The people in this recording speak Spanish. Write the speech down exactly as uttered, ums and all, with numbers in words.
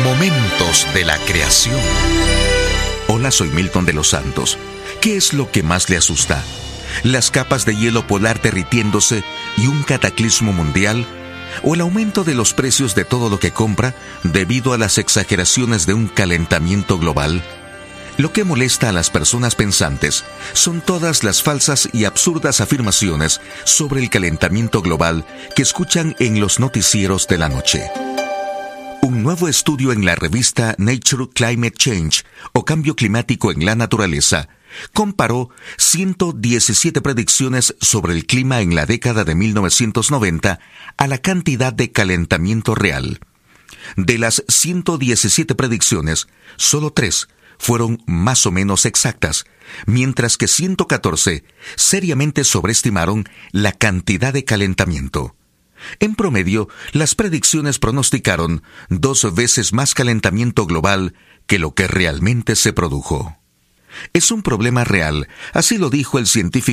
Momentos de la creación. Hola, soy Milton de los Santos. ¿Qué es lo que más le asusta? ¿Las capas de hielo polar derritiéndose y un cataclismo mundial? ¿O el aumento de los precios de todo lo que compra debido a las exageraciones de un calentamiento global? Lo que molesta a las personas pensantes son todas las falsas y absurdas afirmaciones sobre el calentamiento global que escuchan en los noticieros de la noche. Un nuevo estudio en la revista Nature Climate Change, o Cambio Climático en la Naturaleza, comparó ciento diecisiete predicciones sobre el clima en la década de mil novecientos noventa a la cantidad de calentamiento real. De las ciento diecisiete predicciones, solo tres fueron más o menos exactas, mientras que ciento catorce seriamente sobreestimaron la cantidad de calentamiento. En promedio, las predicciones pronosticaron dos veces más calentamiento global que lo que realmente se produjo. Es un problema real, así lo dijo el científico